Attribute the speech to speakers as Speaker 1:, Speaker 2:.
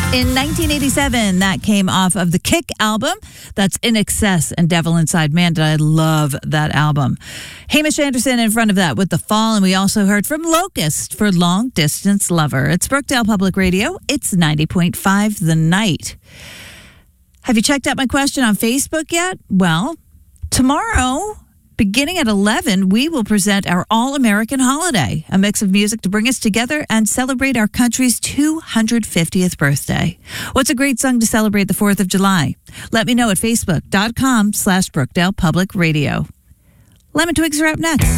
Speaker 1: In 1987, that came off of the Kick album. That's In Excess and Devil Inside. Man, did I love that album. Hamish Anderson in front of that with The Fall. And we also heard from Locust for Long Distance Lover. It's Brookdale Public Radio. It's 90.5 The Night. Have you checked out my question on Facebook yet? Well, tomorrow, beginning at 11, we will present our All-American Holiday, a mix of music to bring us together and celebrate our country's 250th birthday. What's a great song to celebrate the 4th of July? Let me know at facebook.com/Brookdale Public Radio. Lemon Twigs are up next.